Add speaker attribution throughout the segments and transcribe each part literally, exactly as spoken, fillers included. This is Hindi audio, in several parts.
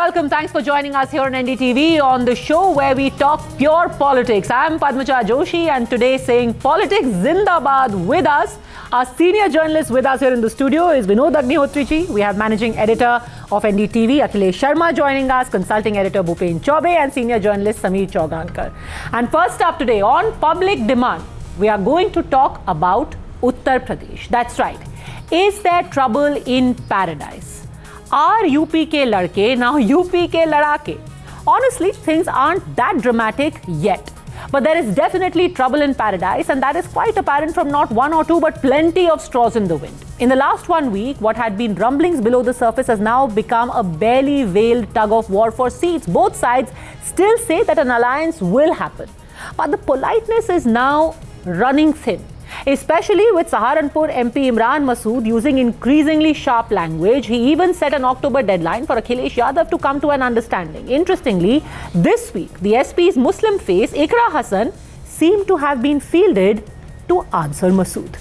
Speaker 1: welcome. Thanks for joining us here on N D T V on the show where we talk pure politics. I'm Padmaja Joshi, and today saying politics zindabad with us. Our senior journalist with us here in the studio is Vinod Agnihotri. We have managing editor of N D T V Akhilesh Sharma joining us, consulting editor Bhupen Chaube, and senior journalist Sameer Chaugankar. And first up today on public demand, we are going to talk about Uttar Pradesh. That's right. Is there trouble in paradise? Are U P ke ladke now U P ke ladake? Honestly, things aren't that dramatic yet. But there is definitely trouble in paradise, and that is quite apparent from not one or two but plenty of straws in the wind. In the last one week, what had been rumblings below the surface has now become a barely veiled tug of war for seats. Both sides still say that an alliance will happen. But the politeness is now running thin, especially with Saharanpur M P Imran Masood using increasingly sharp language. He even set an October deadline for Akhilesh Yadav to come to an understanding. Interestingly, this week, the S P's Muslim face, Iqra Hasan, seemed to have been fielded to answer Masood.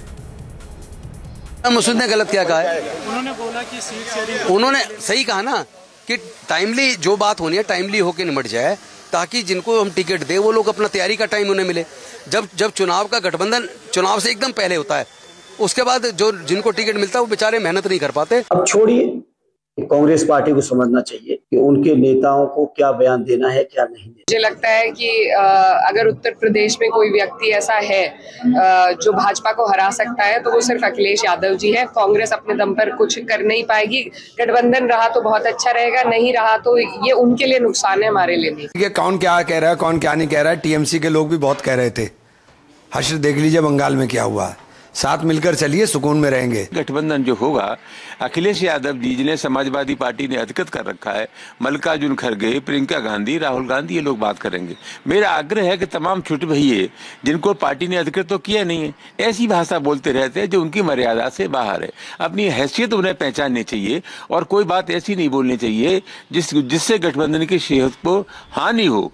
Speaker 2: Masood ने गलत क्या कहा है? उन्होंने बोला कि सीट शेयरिंग, उन्होंने सही कहा ना कि टाइमली जो बात होनी है टाइमली होके निमट जाए, ताकि जिनको हम टिकट दे वो लोग अपना तैयारी का टाइम उन्हें मिले। जब जब चुनाव का गठबंधन चुनाव से एकदम पहले होता है, उसके बाद जो जिनको टिकट मिलता है वो बेचारे मेहनत नहीं कर पाते।
Speaker 3: अब छोड़िए, कांग्रेस पार्टी को समझना चाहिए कि उनके नेताओं को क्या बयान देना है, क्या नहीं देना।
Speaker 4: मुझे लगता है कि अगर उत्तर प्रदेश में कोई व्यक्ति ऐसा है जो भाजपा को हरा सकता है तो वो सिर्फ अखिलेश यादव जी है। कांग्रेस अपने दम पर कुछ कर नहीं पाएगी। गठबंधन रहा तो बहुत अच्छा रहेगा, नहीं रहा तो ये उनके लिए नुकसान है, हमारे लिए नहीं।
Speaker 5: ये कौन क्या कह रहा है, कौन क्या नहीं कह रहा है। टीएमसी के लोग भी बहुत कह रहे थे। हश्र देख लीजिए बंगाल में क्या हुआ। साथ मिलकर चलिए, सुकून में रहेंगे।
Speaker 6: गठबंधन जो होगा, अखिलेश यादव जी जिन्हें समाजवादी पार्टी ने अधिकृत कर रखा है, मल्लिकार्जुन खड़गे, प्रियंका गांधी, राहुल गांधी, ये लोग बात करेंगे। मेरा आग्रह है कि तमाम छोटे भैये जिनको पार्टी ने अधिकृत तो किया नहीं है, ऐसी भाषा बोलते रहते हैं जो उनकी मर्यादा से बाहर है। अपनी हैसियत उन्हें पहचाननी चाहिए और कोई बात ऐसी नहीं बोलनी चाहिए जिस जिससे गठबंधन की सेहत को हानि हो।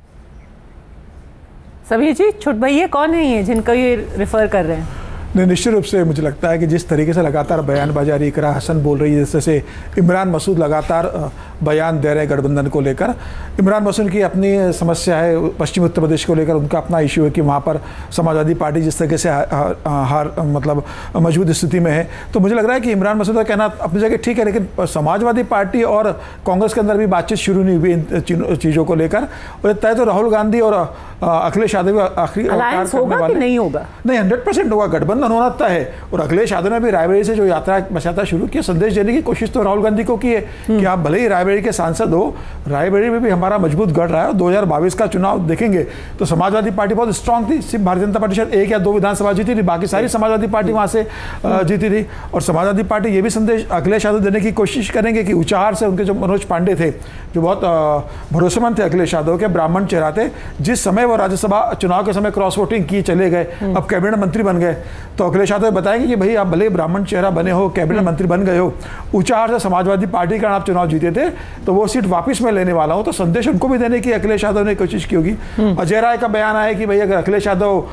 Speaker 1: सभी जी, छोटे भैये कौन है ये जिनको ये रेफर कर रहे हैं?
Speaker 7: नहीं, निश्चित रूप से मुझे लगता है कि जिस तरीके से लगातार बयानबाजी आ रही, इकरा हसन बोल रही है, जैसे से इमरान मसूद लगातार बयान दे रहे हैं गठबंधन को लेकर। इमरान मसूद की अपनी समस्या है पश्चिमी उत्तर प्रदेश को लेकर, उनका अपना इशू है कि वहाँ पर समाजवादी पार्टी जिस तरीके से हार मतलब मजबूत स्थिति में है। तो मुझे लग रहा है कि इमरान मसूद का कहना अपनी जगह ठीक है, लेकिन समाजवादी पार्टी और कांग्रेस के अंदर भी बातचीत शुरू नहीं हुई इन चीज़ों को लेकर। और तय तो राहुल गांधी और अखिलेश यादव आखिरी
Speaker 1: होगा कि नहीं होगा?
Speaker 7: नहीं, हंड्रेड परसेंट होगा, गठबंधन होना तय है। और अखिलेश यादव ने भी रायबरेली से जो यात्रा बसाता शुरू किया, संदेश देने की कोशिश तो राहुल गांधी को की है कि आप भले ही रायबरेली के सांसद हो, रायबरेली में भी हमारा मजबूत गढ़ रहा है। दो हज़ार बाईस का चुनाव देखेंगे तो समाजवादी पार्टी बहुत स्ट्रांग थी। सिर्फ भारतीय जनता पार्टी शायद एक या दो विधानसभा जीती थी, बाकी सारी समाजवादी पार्टी वहां से जीती थी। और समाजवादी पार्टी ये भी संदेश अखिलेश यादव देने की कोशिश करेंगे कि ऊंचाहार से उनके जो मनोज पांडे थे, जो बहुत भरोसेमंद थे अखिलेश यादव के, ब्राह्मण चेहरा थे, जिस समय वो राज्यसभा चुनाव के समय क्रॉस वोटिंग किए चले गए, अब कैबिनेट मंत्री बन गए, तो अखिलेश यादव बताएंगे कि भाई आप भले ब्राह्मण चेहरा बने हो, कैबिनेट मंत्री बन गए हो, ऊंचाहार से समाजवादी पार्टी का आप चुनाव जीते थे, तो वो सीट वापस मैं लेने वाला हूं। तो संदेश उनको भी देने की अखिलेश यादव ने कोशिश की होगी। अजय राय का बयान आया कि भाई अगर अखिलेश यादव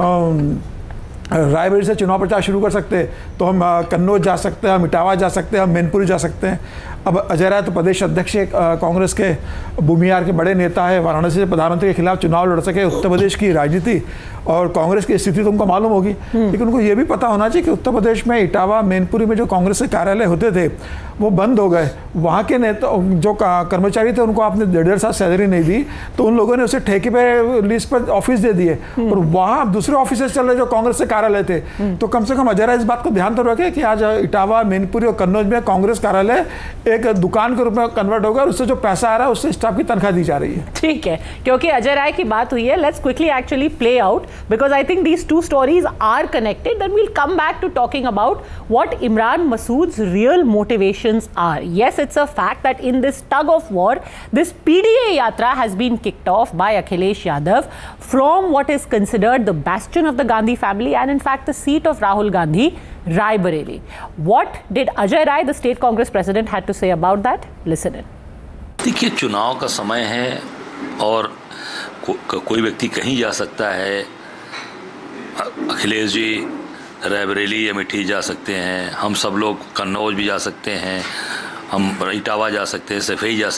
Speaker 7: रायबरेली से चुनाव प्रचार शुरू कर सकते तो हम कन्नौज जा सकते हैं, हम इटावा जा सकते हैं, हम मैनपुरी जा सकते हैं। अब अजय राय तो प्रदेश अध्यक्ष कांग्रेस के भूमिहार के बड़े नेता है, वाराणसी से प्रधानमंत्री के खिलाफ चुनाव लड़ सके। उत्तर प्रदेश की राजनीति और कांग्रेस की स्थिति तो उनको मालूम होगी, लेकिन उनको ये भी पता होना चाहिए कि उत्तर प्रदेश में इटावा, मैनपुरी में जो कांग्रेस के कार्यालय होते थे वो बंद हो गए। वहाँ के नेता जो कर्मचारी थे उनको आपने डेढ़ डेढ़ साल सैलरी नहीं दी, तो उन लोगों ने उसे ठेके पे लीज पर ऑफिस दे दिए और वहाँ दूसरे ऑफिस चल रहे जो कांग्रेस के कार्यालय थे। तो कम से कम अजय राय इस बात को ध्यान तो रखे कि आज इटावा, मैनपुरी और कन्नौज में कांग्रेस कार्यालय एक दुकान के रूप में कन्वर्ट होगा और उससे जो पैसा आ रहा है उससे स्टाफ की तनख्वाह दी जा रही है।
Speaker 1: ठीक है, क्योंकि अजय राय की बात हुई है, let's quickly actually play out because I think these two stories are connected. Then we'll come back to talking about what Imran Masood's real motivations are. Yes, it's a fact that in this tug of war, this P D A yatra has been kicked off by Akhilesh Yadav from what is considered the bastion of the Gandhi family and in fact the seat of Rahul Gandhi, Raebareli. What did Ajay Rai, the state Congress president, had to say about that? Listen in.
Speaker 8: देखिए, चुनाव का समय है और को, को, कोई व्यक्ति कहीं जा सकता है। अखिलेश जी रायबरेली या मिठी जा सकते हैं, हम सब लोग कन्नौज भी जा सकते हैं, हम इटावा जा सकते हैं, सफेई जा सकते हैं।